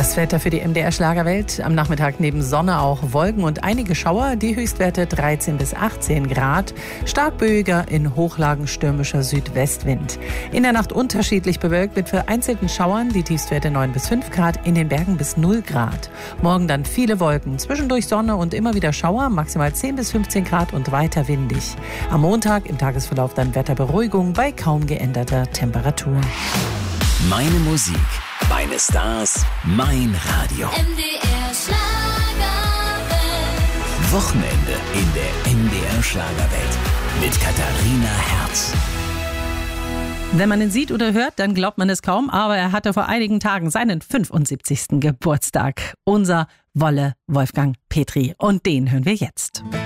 Das Wetter für die MDR Schlagerwelt. Am Nachmittag neben Sonne auch Wolken und einige Schauer. Die Höchstwerte 13 bis 18 Grad. Stark böiger in Hochlagen stürmischer Südwestwind. In der Nacht unterschiedlich bewölkt mit vereinzelten Schauern. Die Tiefstwerte 9 bis 5 Grad. In den Bergen bis 0 Grad. Morgen dann viele Wolken. Zwischendurch Sonne und immer wieder Schauer. Maximal 10 bis 15 Grad und weiter windig. Am Montag im Tagesverlauf dann Wetterberuhigung bei kaum geänderter Temperatur. Meine Musik, meine Stars, mein Radio. MDR Schlagerwelt. Wochenende in der MDR Schlagerwelt mit Katharina Herz. Wenn man ihn sieht oder hört, dann glaubt man es kaum, aber er hatte vor einigen Tagen seinen 75. Geburtstag. Unser Wolle Wolfgang Petri. Und den hören wir jetzt.